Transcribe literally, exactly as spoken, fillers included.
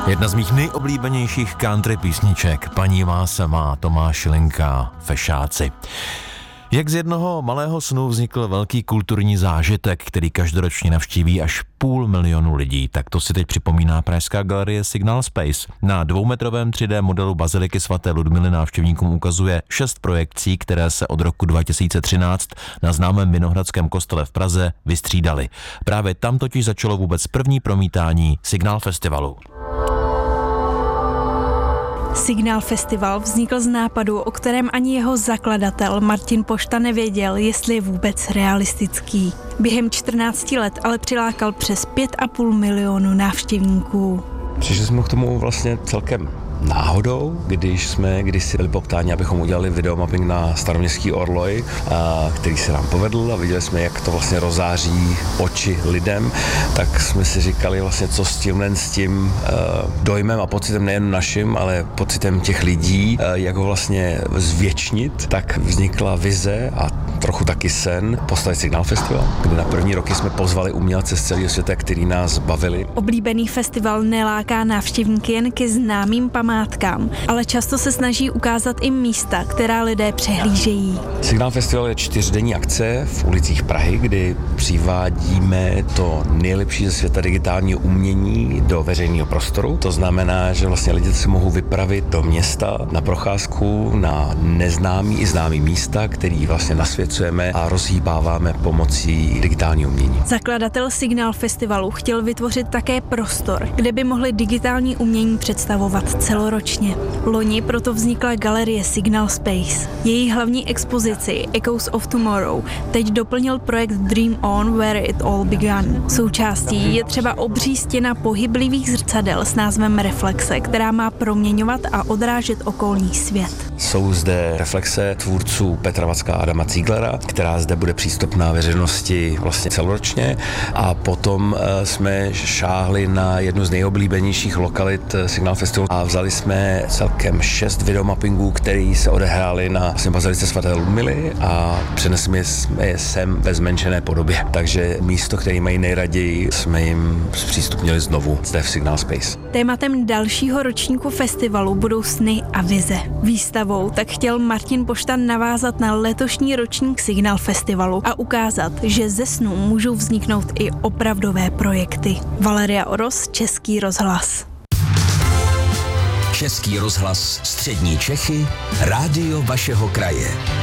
Jedna z mých nejoblíbenějších country písniček, Paní má se má, Tomáš Linka, Fešáci. Jak z jednoho malého snu vznikl velký kulturní zážitek, který každoročně navštíví až půl milionu lidí, tak to si teď připomíná pražská galerie Signal Space. Na dvoumetrovém tři dé modelu baziliky svaté Ludmily návštěvníkům ukazuje šest projekcí, které se od roku dva tisíce třináct na známém Vinohradském kostele v Praze vystřídaly. Právě tam totiž začalo vůbec první promítání Signal Festivalu. Signal Festival vznikl z nápadu, o kterém ani jeho zakladatel Martin Pošta nevěděl, jestli je vůbec realistický. Během čtrnácti let ale přilákal přes pět a půl milionu návštěvníků. Přišli jsme k tomu vlastně celkem náhodou, když jsme kdysi byli poptáni, abychom udělali videomapping na staroměstský orloj, a, který se nám povedl a viděli jsme, jak to vlastně rozáří oči lidem, tak jsme si říkali vlastně, co s tímhle s tím uh, dojmem a pocitem nejen naším, ale pocitem těch lidí, uh, jak ho vlastně zvětšnit, tak vznikla vize a trochu taky sen postavit Signal Festival, kde na první roky jsme pozvali umělce z celého světa, který nás bavili. Oblíbený festival neláká návštěvníky jen ke známým památkám, ale často se snaží ukázat i místa, která lidé přehlížejí. Signal Festival je čtyřdenní akce v ulicích Prahy, kdy přivádíme to nejlepší ze světa digitálního umění do veřejného prostoru. To znamená, že vlastně lidé se mohou vypravit do města na procházku na neznámý i známý místa, který vlastně nasvěcujeme a rozhýbáváme pomocí digitálního umění. Zakladatel Signal Festivalu chtěl vytvořit také prostor, kde by mohli digitální umění představovat celoročně. Loni proto vznikla galerie Signal Space. Její hlavní expozici Echoes of Tomorrow teď doplnil projekt Dream On Where It All Began. Součástí je třeba obří stěna pohyblivých zrcadel s názvem Reflexe, která má proměňovat a odrážet okolní svět. Jsou zde reflexe tvůrců Petra Vacka a Adama Zieglera, která zde bude přístupná veřejnosti vlastně celoročně, a potom uh, jsme šáhli na jednu z nejoblíbenějších lokalit Signal Festival a vzali jsme celkem šest videomappingů, které se odehrály na vlastně bazilice svaté Ludmily a přenesli jsme je sem ve zmenšené podobě. Takže místo, které mají nejraději, jsme jim zpřístupnili znovu zde v Signal Space. Tématem dalšího ročníku festivalu budou sny a vize. Výstavou tak chtěl Martin Pošta navázat na letošní ročník Signal Festivalu a ukázat, že ze snů můžou vzniknout i opravdové projekty. Valeria Oros, Český rozhlas. Český rozhlas Střední Čechy, rádio vašeho kraje.